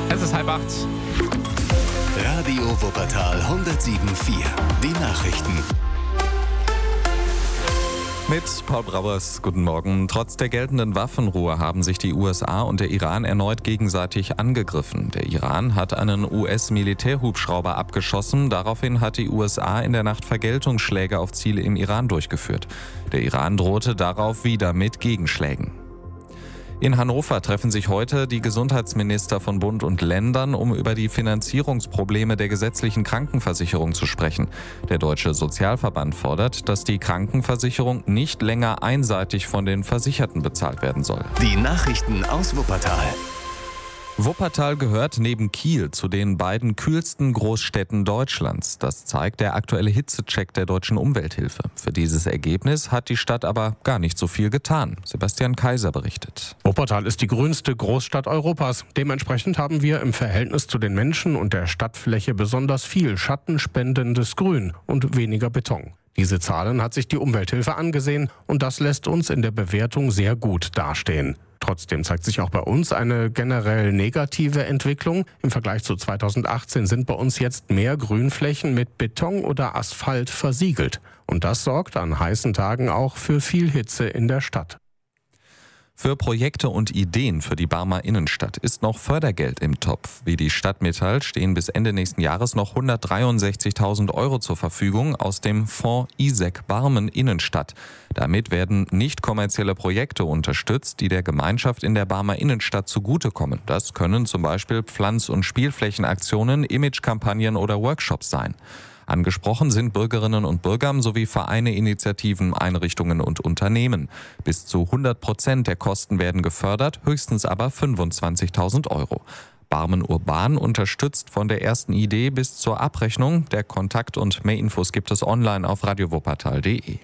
Es ist 7:30. Radio Wuppertal 107.4. Die Nachrichten. Mit Paul Brauers, guten Morgen. Trotz der geltenden Waffenruhe haben sich die USA und der Iran erneut gegenseitig angegriffen. Der Iran hat einen US-Militärhubschrauber abgeschossen. Daraufhin hat die USA in der Nacht Vergeltungsschläge auf Ziele im Iran durchgeführt. Der Iran drohte darauf wieder mit Gegenschlägen. In Hannover treffen sich heute die Gesundheitsminister von Bund und Ländern, um über die Finanzierungsprobleme der gesetzlichen Krankenversicherung zu sprechen. Der Deutsche Sozialverband fordert, dass die Krankenversicherung nicht länger einseitig von den Versicherten bezahlt werden soll. Die Nachrichten aus Wuppertal. Wuppertal gehört neben Kiel zu den beiden kühlsten Großstädten Deutschlands. Das zeigt der aktuelle Hitzecheck der Deutschen Umwelthilfe. Für dieses Ergebnis hat die Stadt aber gar nicht so viel getan. Sebastian Kaiser berichtet. Wuppertal ist die grünste Großstadt Europas. Dementsprechend haben wir im Verhältnis zu den Menschen und der Stadtfläche besonders viel schattenspendendes Grün und weniger Beton. Diese Zahlen hat sich die Umwelthilfe angesehen und das lässt uns in der Bewertung sehr gut dastehen. Trotzdem zeigt sich auch bei uns eine generell negative Entwicklung. Im Vergleich zu 2018 sind bei uns jetzt mehr Grünflächen mit Beton oder Asphalt versiegelt. Und das sorgt an heißen Tagen auch für viel Hitze in der Stadt. Für Projekte und Ideen für die Barmer Innenstadt ist noch Fördergeld im Topf. Wie die Stadt mitteilt, stehen bis Ende nächsten Jahres noch 163.000 € zur Verfügung aus dem Fonds ISEC Barmen Innenstadt. Damit werden nicht kommerzielle Projekte unterstützt, die der Gemeinschaft in der Barmer Innenstadt zugutekommen. Das können zum Beispiel Pflanz- und Spielflächenaktionen, Imagekampagnen oder Workshops sein. Angesprochen sind Bürgerinnen und Bürger sowie Vereine, Initiativen, Einrichtungen und Unternehmen. Bis zu 100% der Kosten werden gefördert, höchstens aber 25.000 €. Barmen Urban unterstützt von der ersten Idee bis zur Abrechnung. Der Kontakt und mehr Infos gibt es online auf radiowuppertal.de.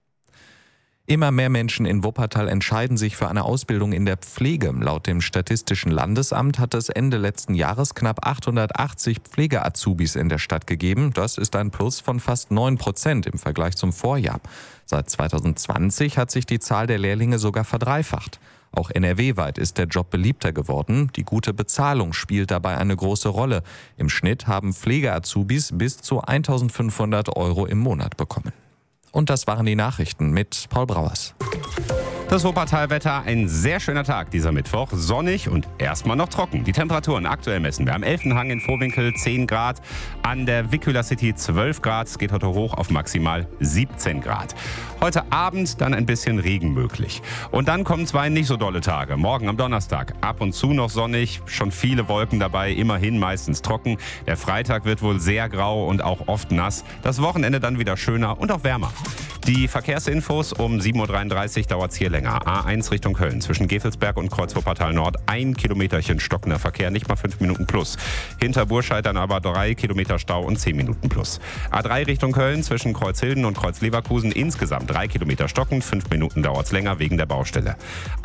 Immer mehr Menschen in Wuppertal entscheiden sich für eine Ausbildung in der Pflege. Laut dem Statistischen Landesamt hat es Ende letzten Jahres knapp 880 Pflege-Azubis in der Stadt gegeben. Das ist ein Plus von fast 9% im Vergleich zum Vorjahr. Seit 2020 hat sich die Zahl der Lehrlinge sogar verdreifacht. Auch NRW-weit ist der Job beliebter geworden. Die gute Bezahlung spielt dabei eine große Rolle. Im Schnitt haben Pflege-Azubis bis zu 1.500 € im Monat bekommen. Und das waren die Nachrichten mit Paul Brauers. Das Wuppertal-Wetter, ein sehr schöner Tag dieser Mittwoch. Sonnig und erstmal noch trocken. Die Temperaturen aktuell messen wir am Elfenhang in Vohwinkel 10 Grad, an der Wickühler City 12 Grad. Es geht heute hoch auf maximal 17 Grad. Heute Abend dann ein bisschen Regen möglich. Und dann kommen zwei nicht so dolle Tage. Morgen am Donnerstag ab und zu noch sonnig, schon viele Wolken dabei, immerhin meistens trocken. Der Freitag wird wohl sehr grau und auch oft nass. Das Wochenende dann wieder schöner und auch wärmer. Die Verkehrsinfos um 7.33 Uhr dauert es hier länger. A1 Richtung Köln zwischen Gevelsberg und Kreuz Wuppertal Nord 1 Kilometerchen stockender Verkehr, nicht mal 5 Minuten plus. Hinter Burscheid dann aber 3 Kilometer Stau und 10 Minuten plus. A3 Richtung Köln zwischen Kreuzhilden und Kreuz Leverkusen insgesamt 3 Kilometer stockend, 5 Minuten dauert es länger wegen der Baustelle.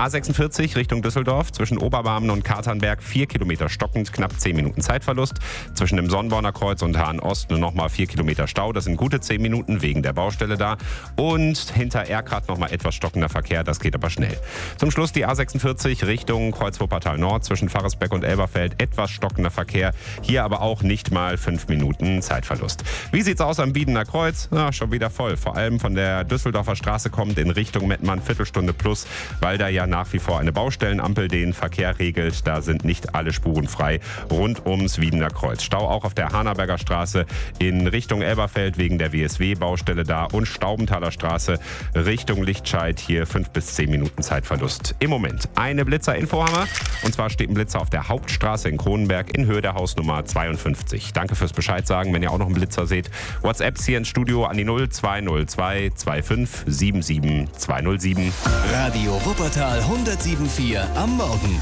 A46 Richtung Düsseldorf zwischen Oberbarmen und Katernberg 4 Kilometer stockend, knapp 10 Minuten Zeitverlust. Zwischen dem Sonnborner Kreuz und Hahn Ost nur nochmal 4 Kilometer Stau, das sind gute 10 Minuten wegen der Baustelle da. Und hinter Erkrath nochmal etwas stockender Verkehr, das geht aber schnell. Zum Schluss die A46 Richtung Kreuz Wuppertal Nord zwischen Pfarrersbeck und Elberfeld, etwas stockender Verkehr, hier aber auch nicht mal 5 Minuten Zeitverlust. Wie sieht's aus am Biedener Kreuz? Schon wieder voll. Vor allem von der Düsseldorfer Straße kommt in Richtung Mettmann Viertelstunde plus, weil da ja nach wie vor eine Baustellenampel den Verkehr regelt. Da sind nicht alle Spuren frei rund ums Wiedener Kreuz. Stau auch auf der Hanaberger Straße in Richtung Elberfeld wegen der WSW-Baustelle da und Staubenthaler Straße Richtung Lichtscheid, hier 5 bis 10 Minuten Zeitverlust. Im Moment eine Blitzerinfo haben wir. Und zwar steht ein Blitzer auf der Hauptstraße in Kronenberg in Höhe der Hausnummer 52. Danke fürs Bescheid sagen, wenn ihr auch noch einen Blitzer seht. WhatsApps hier ins Studio an die 0202 25 77 207. Radio Wuppertal 107.4 am Morgen.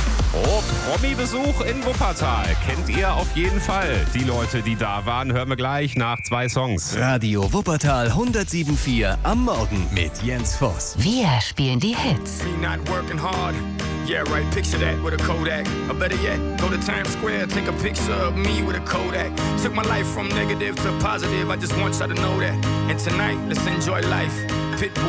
Oh, Promi-Besuch in Wuppertal. Kennt ihr auf jeden Fall. Die Leute, die da waren, hören wir gleich nach 2 Songs. Radio Wuppertal 107.4 am Morgen mit Jens Voss. Wir spielen die Hits. Me not working hard. Yeah, right, picture that with a Kodak. Or better yet, go to Times Square, take a picture of me with a Kodak. Took my life from negative to positive, I just want y'all to know that. And tonight, let's enjoy life. Pitbull.